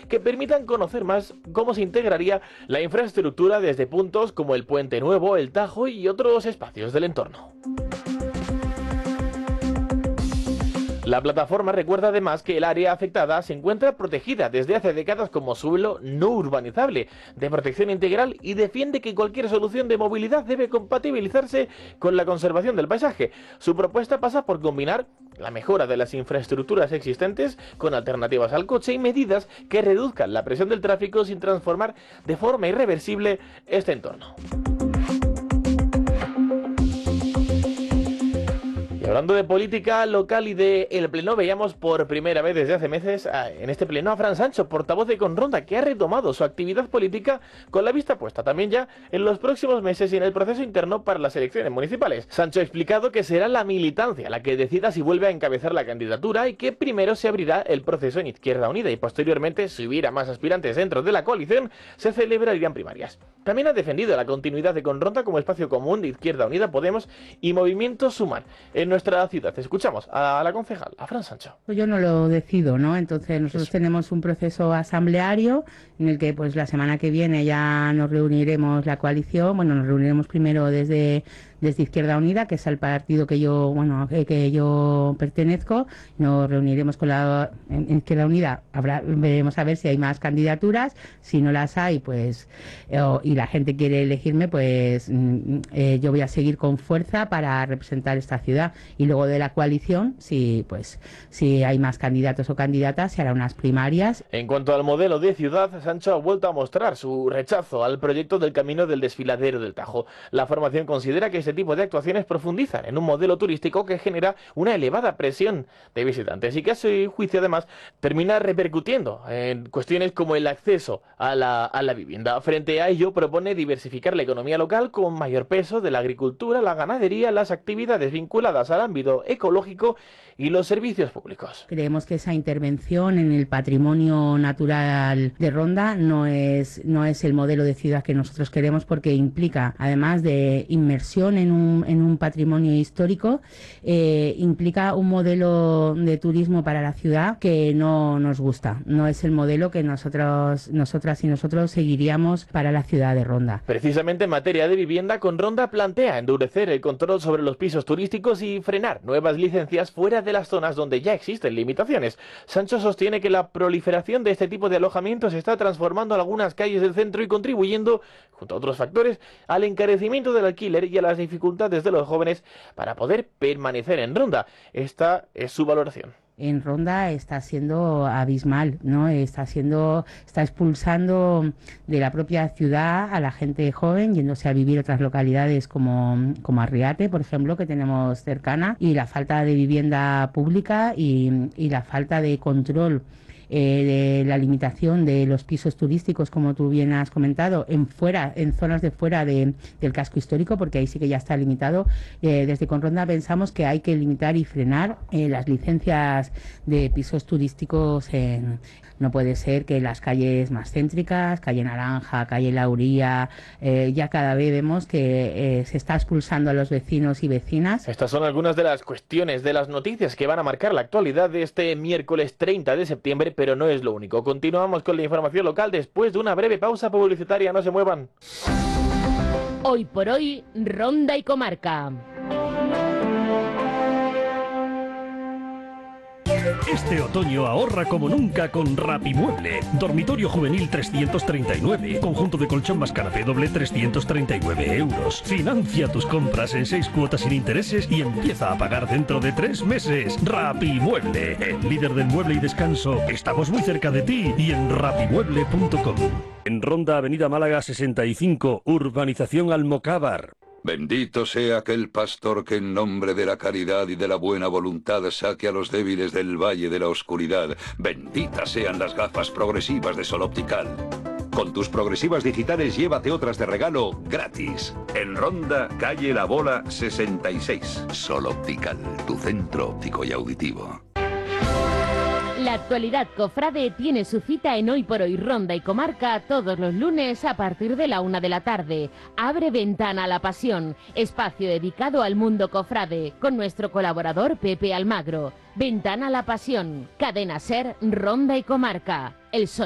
que permitan conocer más cómo se integraría la infraestructura desde puntos como el Puente Nuevo, el Tajo y otros espacios del entorno. La plataforma recuerda además que el área afectada se encuentra protegida desde hace décadas como suelo no urbanizable de protección integral y defiende que cualquier solución de movilidad debe compatibilizarse con la conservación del paisaje. Su propuesta pasa por combinar la mejora de las infraestructuras existentes con alternativas al coche y medidas que reduzcan la presión del tráfico sin transformar de forma irreversible este entorno. Hablando de política local y de el Pleno, veíamos por primera vez desde hace meses en este Pleno a Fran Sancho, portavoz de Conronda, que ha retomado su actividad política con la vista puesta también ya en los próximos meses y en el proceso interno para las elecciones municipales. Sancho ha explicado que será la militancia la que decida si vuelve a encabezar la candidatura y que primero se abrirá el proceso en Izquierda Unida y posteriormente, si hubiera más aspirantes dentro de la coalición, se celebrarían primarias. También ha defendido la continuidad de Conronda como espacio común de Izquierda Unida, Podemos y Movimiento Sumar en nuestra ciudad. Escuchamos a la concejal, a Fran Sancho. Yo no lo decido, ¿no? Entonces nosotros tenemos un proceso asambleario en el que pues la semana que viene ya nos reuniremos la coalición. Bueno, nos reuniremos primero desde Izquierda Unida, que es el partido que yo pertenezco. Nos reuniremos con en Izquierda Unida, veremos a ver si hay más candidaturas. Si no las hay, pues y la gente quiere elegirme, pues yo voy a seguir con fuerza para representar esta ciudad. Y luego de la coalición, si hay más candidatos o candidatas, se harán unas primarias. En cuanto al modelo de ciudad, Sancho ha vuelto a mostrar su rechazo al proyecto del camino del desfiladero del Tajo. La formación considera que este tipo de actuaciones profundizan en un modelo turístico que genera una elevada presión de visitantes y que a su juicio además termina repercutiendo en cuestiones como el acceso a la vivienda. Frente a ello propone diversificar la economía local con mayor peso de la agricultura, la ganadería, las actividades vinculadas al ámbito ecológico y los servicios públicos. Creemos que esa intervención en el patrimonio natural de Ronda no es el modelo de ciudad que nosotros queremos, porque implica, además de inmersión en un patrimonio histórico, implica un modelo de turismo para la ciudad que no nos gusta. No es el modelo que nosotras y nosotros seguiríamos para la ciudad de Ronda. Precisamente en materia de vivienda, Conronda plantea endurecer el control sobre los pisos turísticos y frenar nuevas licencias fuera de las zonas donde ya existen limitaciones. Sancho sostiene que la proliferación de este tipo de alojamientos está transformando algunas calles del centro y contribuyendo, junto a otros factores, al encarecimiento del alquiler y a las dificultades de los jóvenes para poder permanecer en Ronda. Esta es su valoración. En Ronda está siendo abismal, ¿no? Está expulsando de la propia ciudad a la gente joven, yéndose a vivir a otras localidades como Arriate, por ejemplo, que tenemos cercana, y la falta de vivienda pública y la falta de control de la limitación de los pisos turísticos, como tú bien has comentado, en zonas de fuera del casco histórico, porque ahí sí que ya está limitado. Desde Conronda pensamos que hay que limitar y frenar las licencias de pisos turísticos. No puede ser que las calles más céntricas, calle Naranja, calle Lauría, ya cada vez vemos que se está expulsando a los vecinos y vecinas. Estas son algunas de las cuestiones, de las noticias que van a marcar la actualidad de este miércoles 30 de septiembre, pero no es lo único. Continuamos con la información local después de una breve pausa publicitaria. No se muevan. Hoy por hoy, Ronda y Comarca. Este otoño ahorra como nunca con Rapimueble. Dormitorio juvenil 339. Conjunto de colchón más canapé doble 339 euros. Financia tus compras en 6 cuotas sin intereses y empieza a pagar dentro de 3 meses. Rapimueble, el líder del mueble y descanso. Estamos muy cerca de ti y en rapimueble.com. En Ronda, Avenida Málaga 65, Urbanización Almocávar. Bendito sea aquel pastor que en nombre de la caridad y de la buena voluntad saque a los débiles del valle de la oscuridad. Benditas sean las gafas progresivas de Sol Optical. Con tus progresivas digitales llévate otras de regalo gratis. En Ronda, calle La Bola 66. Sol Optical, tu centro óptico y auditivo. La actualidad cofrade tiene su cita en Hoy por Hoy Ronda y Comarca todos los lunes a partir de la 1 de la tarde. Abre Ventana a la Pasión, espacio dedicado al mundo cofrade, con nuestro colaborador Pepe Almagro. Ventana a la Pasión, Cadena Ser, Ronda y Comarca. El